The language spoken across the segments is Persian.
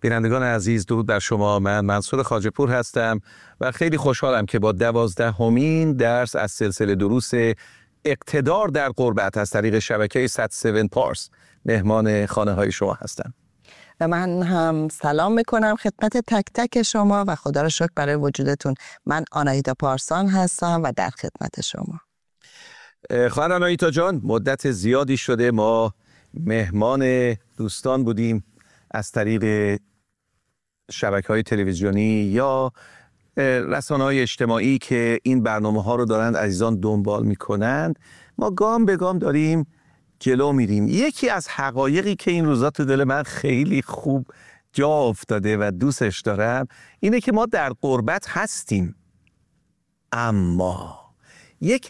بینندگان عزیز، درود بر شما. من منصور خواجه‌پور هستم و خیلی خوشحالم که با 12مین درس از سلسله دروس اقتدار در قربت از طریق شبکه SAT7 پارس مهمان خانه های شما هستم. و من هم سلام میکنم خدمت تک تک شما و خدا را شکر برای وجودتون. من آناهیتا پارسان هستم و در خدمت شما. خانم آناهیتا جان، مدت زیادی شده ما مهمان دوستان بودیم از طریق شبکه‌های تلویزیونی یا رسانه‌های اجتماعی که این برنامه‌ها رو دارند عزیزان دنبال می‌کنند. ما گام به گام داریم جلو میریم. یکی از حقایقی که این روزا تو دل من خیلی خوب جا افتاده و دوستش دارم اینه که ما در غربت هستیم، اما یک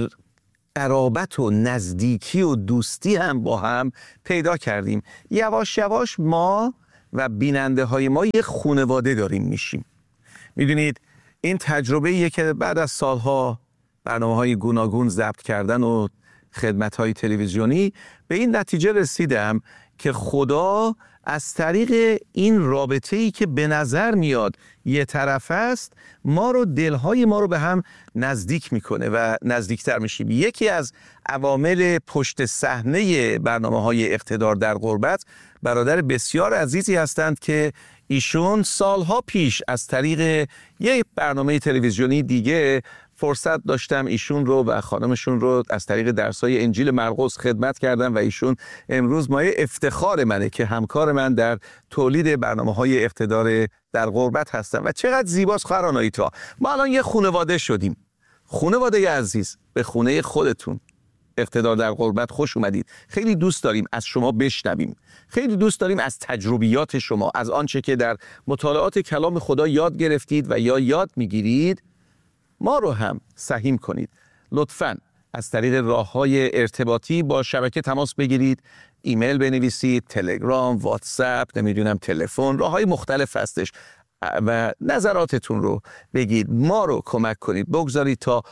قرابت و نزدیکی و دوستی هم با هم پیدا کردیم. یواش یواش ما و بیننده های ما یک خانواده داریم میشیم. میدونید این تجربه ایه که بعد از سالها برنامه های گوناگون ضبط کردن و خدمت های تلویزیونی به این نتیجه رسیدم که خدا از طریق این رابطه‌ای که به نظر میاد یه طرف است، ما رو دلهای ما رو به هم نزدیک میکنه و نزدیکتر میشیم. یکی از عوامل پشت صحنه برنامه‌های اقتدار در غربت برادر بسیار عزیزی هستند که ایشون سالها پیش از طریق یک برنامه تلویزیونی دیگه فرصت داشتم ایشون رو و خانمشون رو از طریق درس‌های انجیل مرقس خدمت کردم و ایشون امروز مایه افتخار منه که همکار من در تولید برنامه‌های اقتدار در غربت هستن. و چقدر زیباست خانم آناهیتا، ما الان یه خانواده شدیم. خانواده عزیز، به خونه خودتون اقتدار در غربت خوش اومدید. خیلی دوست داریم از شما بشنویم، خیلی دوست داریم از تجربیات شما، از آنچه که در مطالعات کلام خدا یاد گرفتید و یا یاد میگیرید ما رو هم سهیم کنید. لطفاً از طریق راه‌های ارتباطی با شبکه تماس بگیرید، ایمیل بنویسید، تلگرام، واتساپ، نمیدونم تلفن، راه‌های مختلف هستش و نظراتتون رو بگید. ما رو کمک کنید، بگذارید تا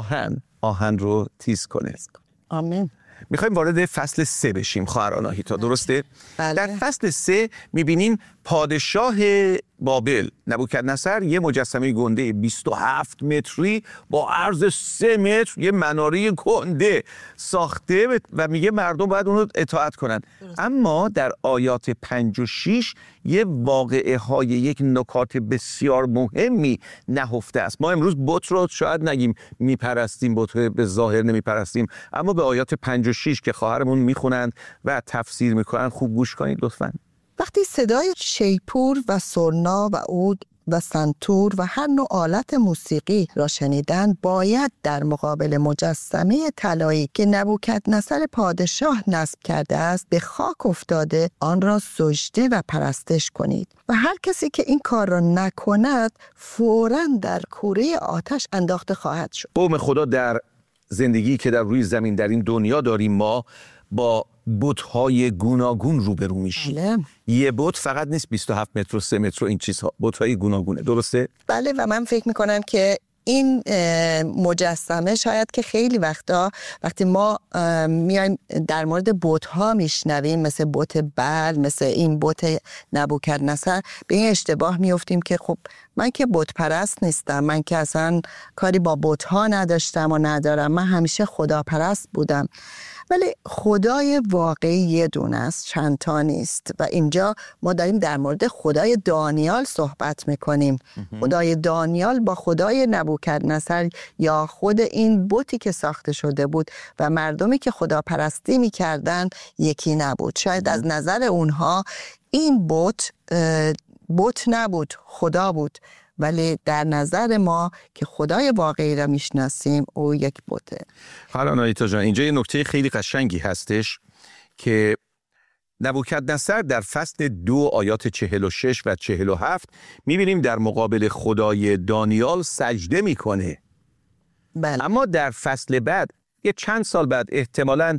آهن رو تیز کنه. آمین. میخوایم وارد فصل 3 بشیم خواهر آناهیتا، درسته؟ بله. در فصل 3 میبینیم پادشاه بابل نبوکدنصر یه مجسمه گنده 27 متری با عرض 3 متر، یه مناره گنده ساخته و میگه مردم باید اون رو اطاعت کنن. اما در آیات 5 و 6 یه واقعه های یک نکات بسیار مهمی نهفته است. ما امروز بت رو شاید نگیم میپرستیم، بت به ظاهر نمیپرستیم، اما به آیات 5 و 6 که خواهرمون میخونن و تفسیر میکنن خوب گوش کنید لطفاً. وقتی صدای شیپور و سرنا و عود و سنتور و هر نوع آلت موسیقی را شنیدن، باید در مقابل مجسمه طلایی که نبوکدنصر پادشاه نصب کرده است به خاک افتاده آن را سجده و پرستش کنید و هر کسی که این کار را نکند فوراً در کوره آتش انداخته خواهد شد. قوم خدا، در زندگی که در روی زمین در این دنیا داریم ما با بت‌های گوناگون روبرو میشیم. بله. یه بت فقط نیست 27 متر و 3 متر و این چیزها، بت‌های گوناگونه، درسته؟ بله، و من فکر میکنم که این مجسمه شاید که خیلی وقتی ما میایم در مورد بت‌ها میشنویم، مثل بت بل، مثل این بت نبوکدنصر، به این اشتباه میافتیم که خب من که بت پرست نیستم، من که اصلا کاری با بت‌ها نداشتم و ندارم، من همیشه خدا پرست بودم. ولی خدای واقعی یه دونه است، چند تا نیست. و اینجا ما داریم در مورد خدای دانیال صحبت میکنیم. خدای دانیال با خدای نبوکدنصر یا خود این بتی که ساخته شده بود و مردمی که خدا پرستی میکردن یکی نبود. شاید از نظر اونها این بت نبود، خدا بود، ولی در نظر ما که خدای واقعی را میشناسیم او یک بته. حالا آناهیتا جان، اینجا یه نکته خیلی قشنگی هستش که نبوکدنصر در فصل 2 آیات 46 و 47 میبینیم در مقابل خدای دانیال سجده میکنه. بله. اما در فصل بعد، یه چند سال بعد، احتمالاً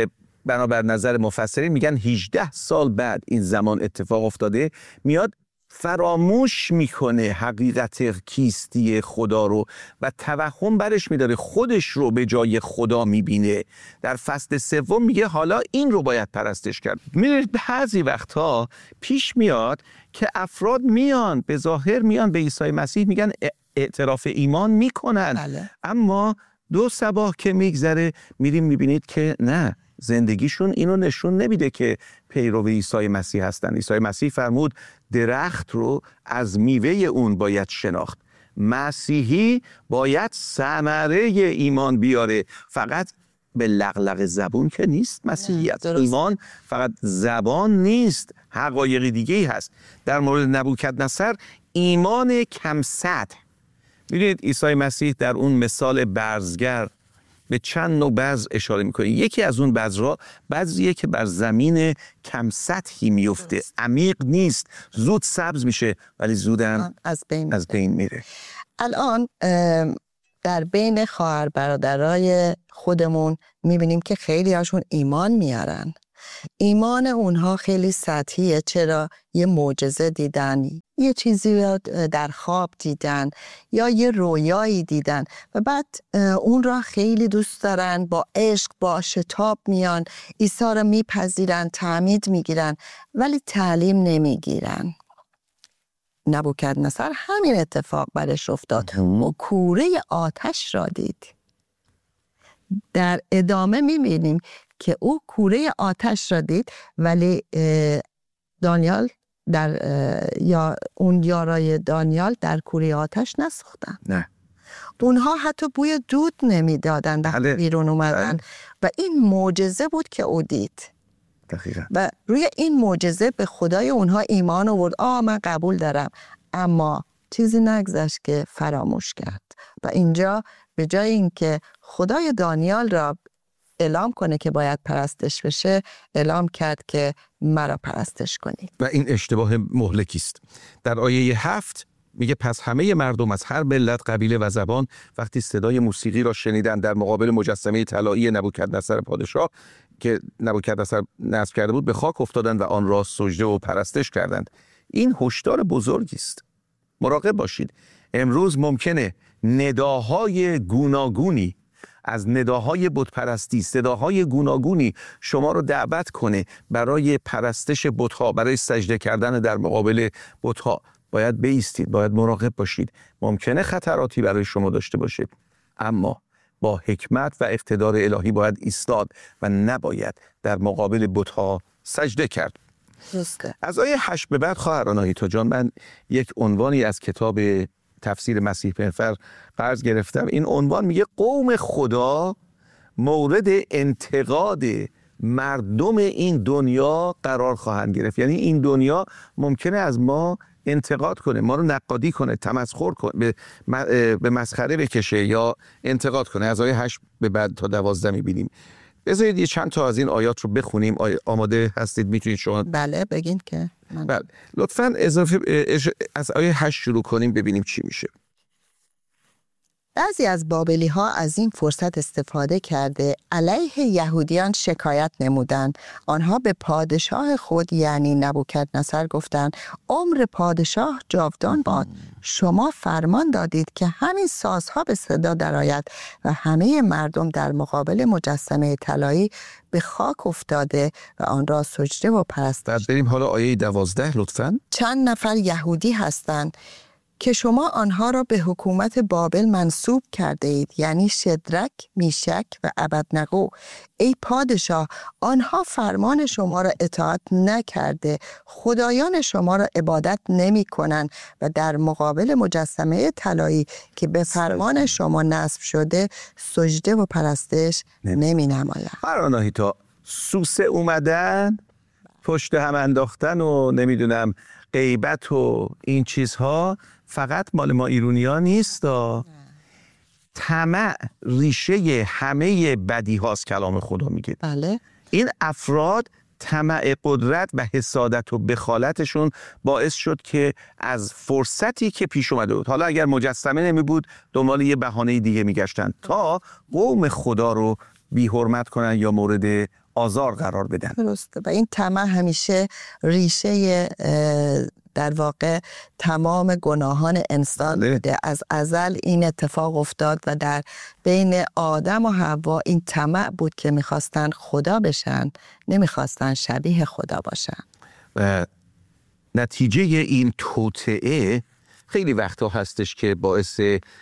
بنابر نظر مفسرین میگن 18 سال بعد این زمان اتفاق افتاده، میاد فراموش میکنه حقیقت کیستی خدا رو و توهم برش میداره، خودش رو به جای خدا میبینه. در فصل 3 میگه حالا این رو باید پرستش کرد. میره بعضی وقتها پیش میاد که افراد میان به ظاهر میان به عیسی مسیح میگن اعتراف ایمان میکنن، بله. اما 2 صباح که میگذره میریم میبینید که نه، زندگیشون اینو نشون نمیده که پیرو عیسی مسیح هستن. عیسی مسیح فرمود درخت رو از میوه اون باید شناخت. مسیحی باید ثمره ایمان بیاره، فقط به لغلغ زبون که نیست مسیحیت. ایمان فقط زبان نیست، حقایقی دیگه هست. در مورد نبوکدنصر ایمان کم سطح، ببینید عیسی مسیح در اون مثال برزگر به چند نوع بذر اشاره میکنه. یکی از اون بذرها بذریه که بر زمین کم سطحی میفته، عمیق نیست، زود سبز میشه ولی زودم از بین میره. الان در بین خواهر برادرای خودمون میبینیم که خیلی هاشون ایمان میارن. ایمان اونها خیلی سطحیه. چرا؟ یه معجزه دیدن، یه چیزی رو در خواب دیدن یا یه رویایی دیدن و بعد اون را خیلی دوست دارن، با عشق با شتاب میان عیسی را میپذیرن، تعمید میگیرن ولی تعلیم نمیگیرن. نبوکدنصر همین اتفاق برش افتاد و کوره آتش را دید. در ادامه میبینیم که او کوره آتش را دید ولی دانیال یا اون یارای دانیال در کوره آتش نسوختن. نه، اونها حتی بوی دود نمیدادن وقتی بیرون اومدن و این معجزه بود که او دید. دقیقا. و روی این معجزه به خدای اونها ایمان آورد. من قبول دارم، اما چیزی نگذشت که فراموش کرد و اینجا به جای اینکه خدای دانیال را اعلام کنه که باید پرستش بشه، اعلام کرد که مرا پرستش کنید. و این اشتباه مهلکی است. در آیه 7 میگه پس همه مردم از هر ملت، قبیله و زبان وقتی صدای موسیقی را شنیدن در مقابل مجسمه طلایی نبوکدنصر پادشاه که نبوکدنصر نصب کرده بود، به خاک افتادند و آن را سجده و پرستش کردند. این هشدار بزرگی است. مراقب باشید. امروز ممکنه نداهای گوناگونی از نداهای بتپرستی، صداهای گوناگونی شما رو دعوت کنه برای پرستش بت‌ها، برای سجده کردن در مقابل بت‌ها. باید بایستید، باید مراقب باشید. ممکنه خطراتی برای شما داشته باشه، اما با حکمت و اقتدار الهی باید ایستاد و نباید در مقابل بت‌ها سجده کرد. درسته. از آیه 8 به بعد خواهران آیتا جان، من یک عنوانی از کتاب تفسیر مسیح پرفر قرض گرفتم. این عنوان میگه قوم خدا مورد انتقاد مردم این دنیا قرار خواهند گرفت. یعنی این دنیا ممکنه از ما انتقاد کنه، ما رو نقادی کنه، تمسخر کنه، به مسخره بکشه یا انتقاد کنه. از آیه 8 به بعد تا 12 میبینیم. بذارید یه چند تا از این آیات رو بخونیم. آماده هستید؟ میتونید شما؟ بله بگین که بله. لطفاً از آیه 8 شروع کنیم ببینیم چی میشه. بعضی از بابلی ها از این فرصت استفاده کرده علیه یهودیان شکایت نمودند. آنها به پادشاه خود یعنی نبوکدنصر گفتند عمر پادشاه جاودان باد. شما فرمان دادید که همین سازها به صدا درآید و همه مردم در مقابل مجسمه طلایی به خاک افتاده و آن را سجده و پرستش. بریم حالا آیه 12 لطفاً. چند نفر یهودی هستند که شما آنها را به حکومت بابل منسوب کرده اید، یعنی شدرک، میشک و ابدنغو. ای پادشاه، آنها فرمان شما را اطاعت نکرده، خدایان شما را عبادت نمی کنند و در مقابل مجسمه طلایی که به فرمان شما نصب شده سجده و پرستش نمی نمایند. تا سوسه اومدن، پشت هم انداختن و نمیدونم غیبت و این چیزها فقط مال ما ایرونیا نیست. طمع ریشه همه بدی هاست کلام خدا میگه. بله. این افراد طمع قدرت و حسادت و بخالتشون باعث شد که از فرصتی که پیش اومده بود، حالا اگر مجسمه نمی بود دنبال یه بهانه دیگه میگشتن تا قوم خدا رو بی حرمت کنن یا مورد آزار قرار بدن. درسته. و این طمع همیشه ریشه در واقع تمام گناهان انسان بوده. از ازل این اتفاق افتاد و در بین آدم و حوا این طمع بود که میخواستن خدا بشن، نمیخواستن شبیه خدا باشن. و نتیجه این توطئه خیلی وقتا هستش که باعث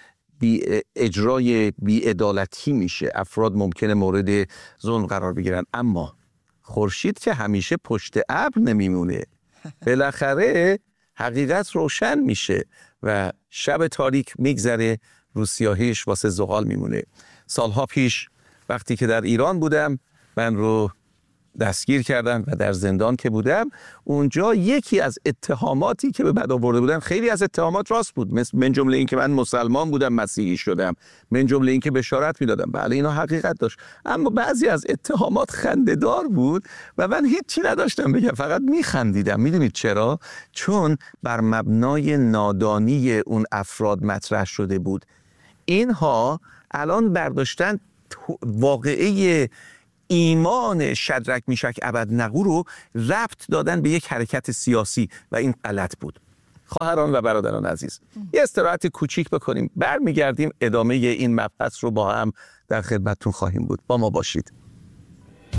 اجرای بی‌عدالتی میشه. افراد ممکنه مورد ظلم قرار بگیرن، اما خورشید که همیشه پشت ابر نمیمونه. بالاخره حقیقت روشن میشه و شب تاریک میگذره، رو سیاهیش واسه زغال میمونه. سالها پیش وقتی که در ایران بودم، من رو دستگیر کردن و در زندان که بودم، اونجا یکی از اتهاماتی که به بد آورده بودن، خیلی از اتهامات راست بود، من جمله این که من مسلمان بودم مسیحی شدم، من جمله این که بشارت میدادم، بله اینا حقیقت داشت، اما بعضی از اتهامات خنده‌دار بود و من هیچی نداشتم بگم، فقط میخندیدم. میدونید چرا؟ چون بر مبنای نادانی اون افراد مطرح شده بود. اینها الان برداشتن واقعه ایمان شدرک میشک ابدنغو رو ربط دادن به یک حرکت سیاسی و این غلط بود. خواهران و برادران عزیز، یه استراحت کوچیک بکنیم، برمیگردیم ادامه این مبحث رو با هم در خدمتتون خواهیم بود. با ما باشید.